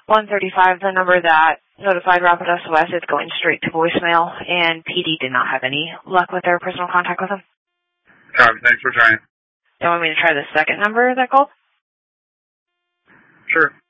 135, the number that notified Rapid SOS, is going straight to voicemail, and PD did not have any luck with their personal contact with them. Thanks for trying. You want me to try the second number that called? Sure.